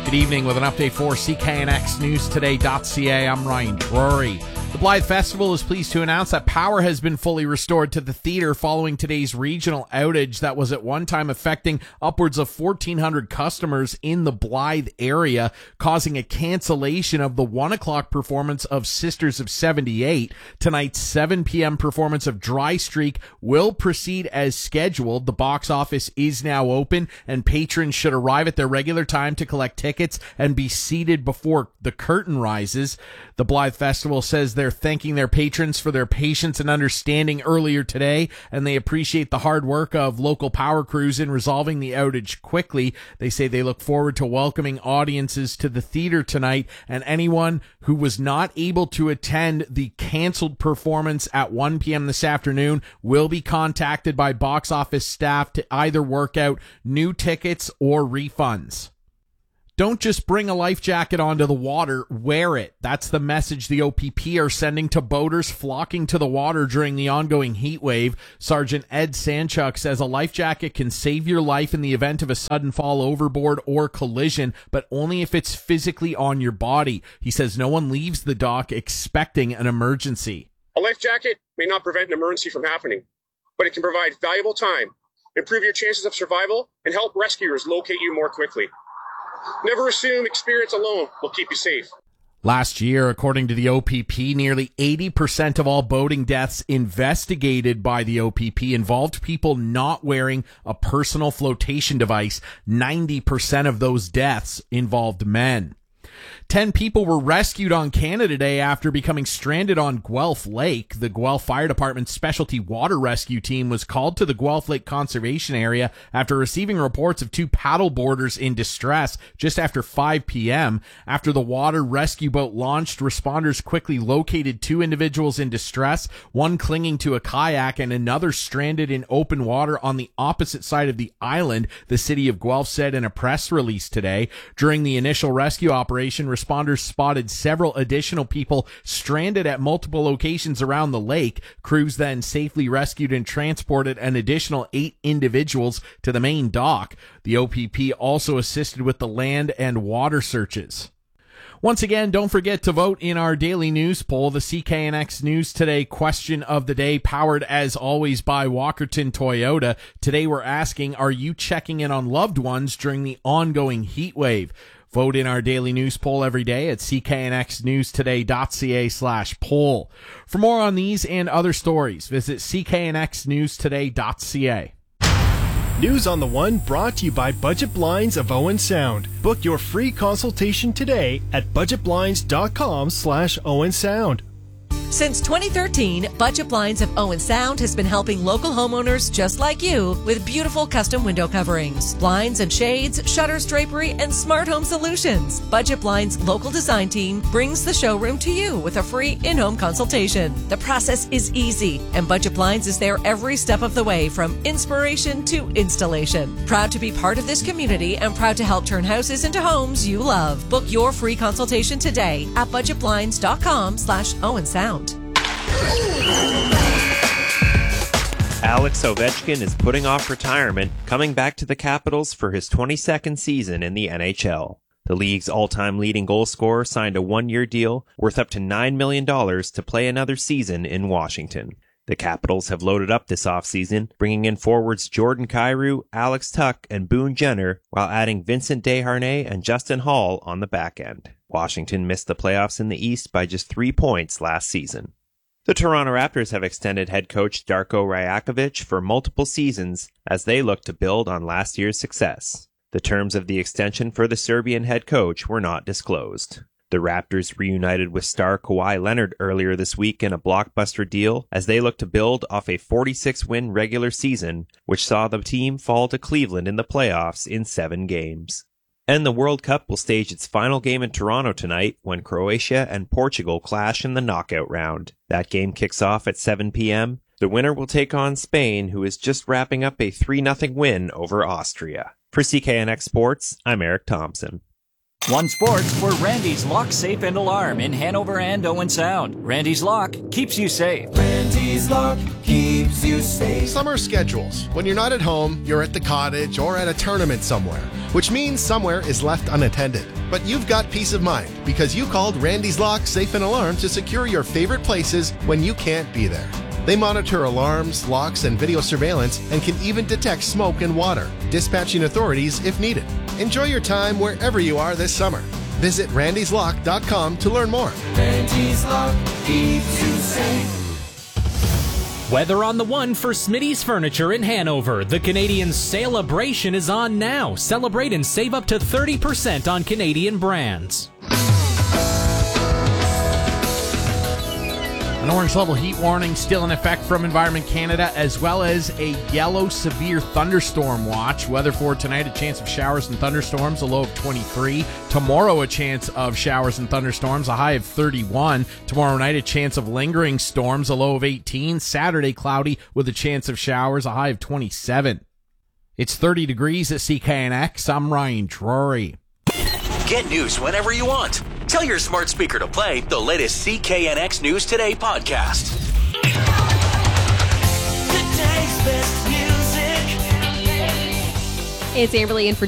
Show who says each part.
Speaker 1: Good evening with an update for CKNXNewsToday.ca. I'm Ryan Drury. The Blythe Festival is pleased to announce that power has been fully restored to the theater following today's regional outage that was at one time affecting upwards of 1,400 customers in the Blythe area, causing a cancellation of the 1 o'clock performance of Sisters of 78. Tonight's 7 p.m. performance of Dry Streak will proceed as scheduled. The box office is now open, and patrons should arrive at their regular time to collect tickets and be seated before the curtain rises. The Blythe Festival says they're thanking their patrons for their patience and understanding earlier today, and they appreciate the hard work of local power crews in resolving the outage quickly. They say they look forward to welcoming audiences to the theater tonight, and anyone who was not able to attend the canceled performance at 1 p.m. this afternoon will be contacted by box office staff to either work out new tickets or refunds. Don't just bring a life jacket onto the water, wear it. That's the message the OPP are sending to boaters flocking to the water during the ongoing heat wave. Sergeant Ed Sanchuk says a life jacket can save your life in the event of a sudden fall overboard or collision, but only if it's physically on your body. He says no one leaves the dock expecting an emergency.
Speaker 2: A life jacket may not prevent an emergency from happening, but it can provide valuable time, improve your chances of survival, and help rescuers locate you more quickly. Never assume experience alone will keep you safe.
Speaker 1: Last year, according to the OPP, nearly 80% of all boating deaths investigated by the OPP involved people not wearing a personal flotation device. 90% of those deaths involved men. 10 people were rescued on Canada Day after becoming stranded on Guelph Lake. The Guelph Fire Department's specialty water rescue team was called to the Guelph Lake Conservation Area after receiving reports of 2 paddleboarders in distress just after 5 p.m. After the water rescue boat launched, responders quickly located 2 individuals in distress, one clinging to a kayak and another stranded in open water on the opposite side of the island, the city of Guelph said in a press release today. During the initial rescue operation, responders spotted several additional people stranded at multiple locations around the lake. Crews then safely rescued and transported an additional 8 individuals to the main dock. The OPP also assisted with the land and water searches. Once again, don't forget to vote in our daily news poll, the CKNX News Today question of the day, powered as always by Walkerton Toyota. Today we're asking, are you checking in on loved ones during the ongoing heat wave? Vote in our daily news poll every day at cknxnewstoday.ca/poll. For more on these and other stories, visit cknxnewstoday.ca.
Speaker 3: News on the One brought to you by Budget Blinds of Owen Sound. Book your free consultation today at budgetblinds.com/Owen Sound.
Speaker 4: Since 2013, Budget Blinds of Owen Sound has been helping local homeowners just like you with beautiful custom window coverings, blinds and shades, shutters, drapery, and smart home solutions. Budget Blinds' local design team brings the showroom to you with a free in-home consultation. The process is easy, and Budget Blinds is there every step of the way from inspiration to installation. Proud to be part of this community and proud to help turn houses into homes you love. Book your free consultation today at budgetblinds.com/Owen Sound.
Speaker 5: Alex Ovechkin is putting off retirement, coming back to the Capitals for his 22nd season in the NHL. The league's all-time leading goal scorer signed a 1-year deal worth up to $9 million to play another season in Washington. The Capitals have loaded up this offseason, bringing in forwards Jordan Kyrou, Alex Tuch, and Boone Jenner, while adding Vincent Desharnais and Justin Hall on the back end. Washington missed the playoffs in the East by just 3 points last season. The Toronto Raptors have extended head coach Darko Rajakovic for multiple seasons as they look to build on last year's success. The terms of the extension for the Serbian head coach were not disclosed. The Raptors reunited with star Kawhi Leonard earlier this week in a blockbuster deal as they look to build off a 46-win regular season, which saw the team fall to Cleveland in the playoffs in 7 games. And the World Cup will stage its final game in Toronto tonight when Croatia and Portugal clash in the knockout round. That game kicks off at 7 p.m. The winner will take on Spain, who is just wrapping up a 3-0 win over Austria. For CKNX Sports, I'm Eric Thompson.
Speaker 6: One Sports for Randy's Lock, Safe, and Alarm in Hanover and Owen Sound. Randy's Lock keeps you safe.
Speaker 7: Randy's Lock keeps you safe.
Speaker 8: Summer schedules. When you're not at home, you're at the cottage or at a tournament somewhere, which means somewhere is left unattended. But you've got peace of mind because you called Randy's Lock, Safe and Alarm to secure your favorite places when you can't be there. They monitor alarms, locks, and video surveillance and can even detect smoke and water, dispatching authorities if needed. Enjoy your time wherever you are this summer. Visit randyslock.com to learn more.
Speaker 7: Randy's Lock keeps you safe.
Speaker 9: Weather on the one for Smitty's Furniture in Hanover. The Canadian Celebration is on now. Celebrate and save up to 30% on Canadian brands.
Speaker 1: An orange level heat warning still in effect from Environment Canada, as well as a yellow severe thunderstorm watch. Weather for tonight, a chance of showers and thunderstorms, a low of 23. Tomorrow, a chance of showers and thunderstorms, a high of 31. Tomorrow night, a chance of lingering storms, a low of 18. Saturday, cloudy with a chance of showers, a high of 27. It's 30 degrees at CKNX. I'm Ryan Drury.
Speaker 10: Get news whenever you want. Tell your smart speaker to play the latest CKNX News Today podcast.
Speaker 11: It's Amberly in for